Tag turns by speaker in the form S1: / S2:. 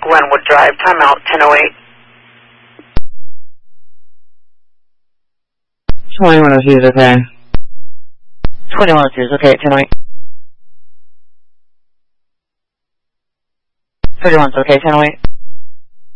S1: Glenwood Drive, timeout 10:08.
S2: 2102 is okay.
S3: 2102 is okay at 10:08. 31's okay, 10:08.